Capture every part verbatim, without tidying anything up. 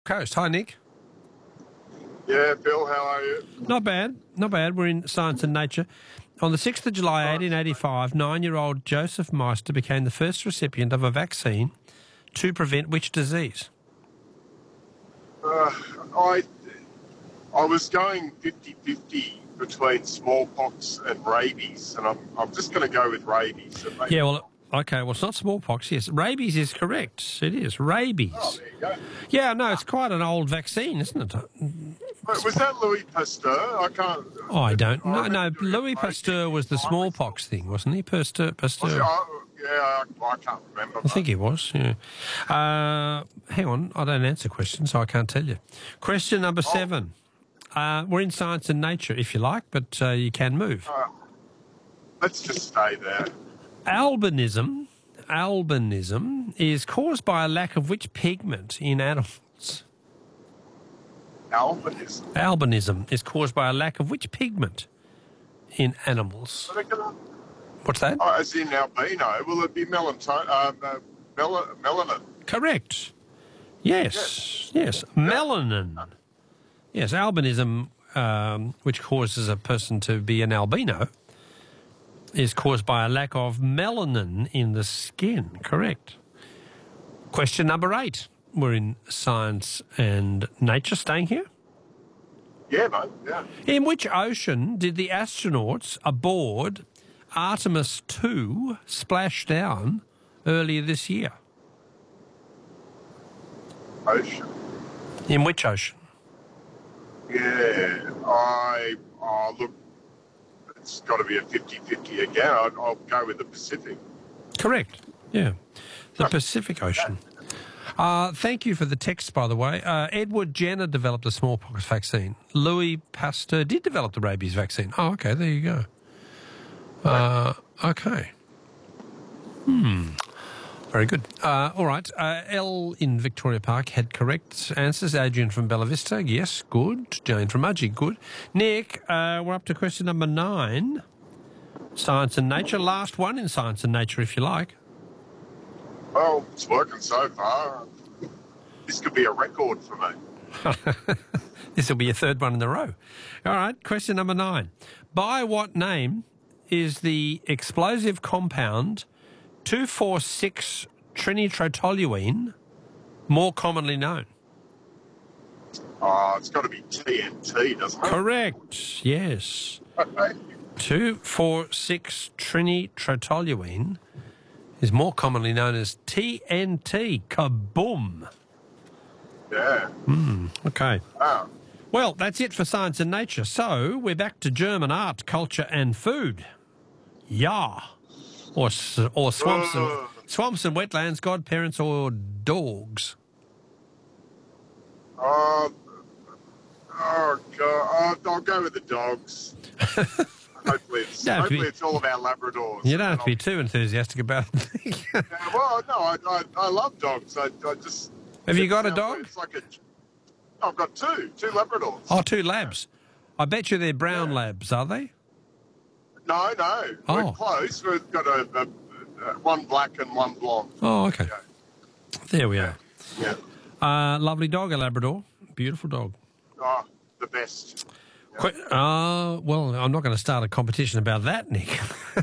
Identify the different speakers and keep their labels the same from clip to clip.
Speaker 1: Coast. Hi, Nick.
Speaker 2: Yeah, Bill, how are you?
Speaker 1: Not bad, not bad. We're in Science and Nature. On the sixth of July, eighteen eighty-five, nine-year-old Joseph Meister became the first recipient of a vaccine to prevent which disease?
Speaker 2: Uh, I I was going fifty-fifty between smallpox and rabies, and I'm, I'm just going to go with rabies. So maybe-
Speaker 1: Yeah, well, okay, well, it's not smallpox, yes. Rabies is correct. It is. Rabies.
Speaker 2: Oh, there you go.
Speaker 1: Yeah, no, it's quite an old vaccine, isn't it?
Speaker 2: Wait, was that Louis Pasteur? I can't...
Speaker 1: Oh, I don't know. No,
Speaker 2: remember doing
Speaker 1: Louis
Speaker 2: it
Speaker 1: Pasteur was the
Speaker 2: rabies.
Speaker 1: smallpox thing, wasn't he? Pasteur.
Speaker 2: Was
Speaker 1: Pasteur.
Speaker 2: it? Oh, yeah, I, I can't remember.
Speaker 1: I think he was, yeah. Uh, hang on, I don't answer questions, so I can't tell you. Question number seven. Uh, we're in Science and Nature, if you like, but uh, you can move.
Speaker 2: Uh, let's just stay there.
Speaker 1: Albinism, albinism is caused by a lack of which pigment in animals?
Speaker 2: Albinism.
Speaker 1: Albinism is caused by a lack of which pigment in animals?
Speaker 2: I reckon, uh,
Speaker 1: What's that?
Speaker 2: oh, as in albino, will it be melantone, uh, uh, mel- melanin?
Speaker 1: Correct. Yes, yes. Melanin. Yes, albinism, um, which causes a person to be an albino, is caused by a lack of melanin in the skin. Correct. Question number eight. We're in Science and Nature. Staying here?
Speaker 2: Yeah, mate, yeah.
Speaker 1: In which ocean did the astronauts aboard Artemis two splash down earlier this year?
Speaker 2: Ocean.
Speaker 1: In which ocean?
Speaker 2: Yeah, I, oh, look, it's got to be a fifty-fifty again. I'll, I'll go with the Pacific.
Speaker 1: Correct. Yeah. The Pacific Ocean. Uh, thank you for the text, by the way. Uh, Edward Jenner developed a smallpox vaccine. Louis Pasteur did develop the rabies vaccine. Oh, okay, there you go. Uh, okay. Hmm. Very good. Uh, all right. Uh, L in Victoria Park had correct answers. Adrian from Bella Vista, yes, good. Jane from Mudgee, good. Nick, uh, we're up to question number nine. Science and Nature. Last one in Science and Nature, if you like.
Speaker 2: Well, it's working so far. This could be a record for me.
Speaker 1: This will be a third one in a row. All right, question number nine. By what name is the explosive compound two four six trinitrotoluene more commonly known?
Speaker 2: Oh, it's got to be T N T, doesn't it?
Speaker 1: Correct, yes.
Speaker 2: Okay.
Speaker 1: two four six trinitrotoluene is more commonly known as T N T. Kaboom.
Speaker 2: Yeah.
Speaker 1: Hmm, okay.
Speaker 2: Ah,
Speaker 1: Well, that's it for Science and Nature. So we're back to German art, culture and food. Yeah. Or, s- or swamps, and,
Speaker 2: Ugh.
Speaker 1: swamps and wetlands, godparents or dogs.
Speaker 2: oh, oh, God. Oh, I'll go with the dogs. hopefully it's,
Speaker 1: You don't have to
Speaker 2: hopefully
Speaker 1: be-
Speaker 2: it's all about Labradors.
Speaker 1: You don't have to be too enthusiastic about it.
Speaker 2: Yeah, well, no, I, I, I love dogs. I, I just...
Speaker 1: Have you got a
Speaker 2: it's,
Speaker 1: dog?
Speaker 2: It's like a... I've got two, two Labradors.
Speaker 1: Oh, two labs. I bet you they're brown
Speaker 2: Yeah.
Speaker 1: labs, are they?
Speaker 2: No, no,
Speaker 1: Oh.
Speaker 2: we're close. We've got a, a, a one black and one blonde.
Speaker 1: Oh, okay.
Speaker 2: Yeah.
Speaker 1: There we are.
Speaker 2: Yeah.
Speaker 1: Uh, lovely dog, a Labrador. Beautiful dog.
Speaker 2: Oh, the best.
Speaker 1: Qu- uh, well, I'm not going to start a competition about that, Nick.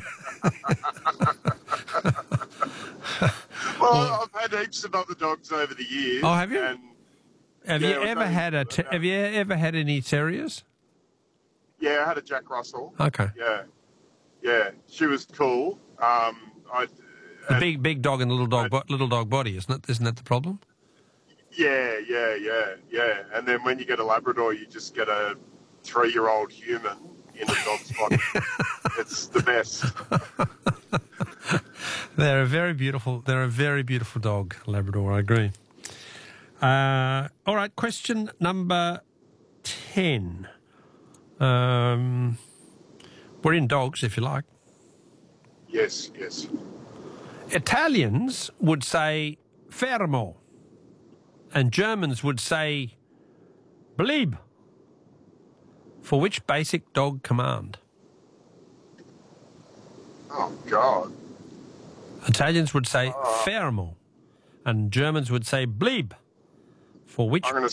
Speaker 2: Well, I've had heaps of other dogs over the years.
Speaker 1: Oh, have you?
Speaker 2: And
Speaker 1: Have
Speaker 2: Yeah,
Speaker 1: you
Speaker 2: we've
Speaker 1: ever
Speaker 2: got-
Speaker 1: had a? Te- have you ever had any terriers?
Speaker 2: yeah, I had a Jack Russell.
Speaker 1: Okay.
Speaker 2: Yeah, yeah, she was cool. Um, I.
Speaker 1: The
Speaker 2: and-
Speaker 1: big, big dog and the little dog, bo- little dog body, isn't it? Isn't that the problem?
Speaker 2: Yeah, yeah, yeah, yeah. And then when you get a Labrador, you just get a three-year-old human in a dog's body. It's the best.
Speaker 1: They're a very beautiful. They're a very beautiful dog, Labrador. I agree. Uh, all right. Question number ten. Um, we're in dogs, if you like.
Speaker 2: Yes, yes.
Speaker 1: Italians would say fermo, and Germans would say bleib. For which basic dog command?
Speaker 2: Oh, God.
Speaker 1: Italians would say fermo, and Germans would say bleib. For which
Speaker 2: I'm going to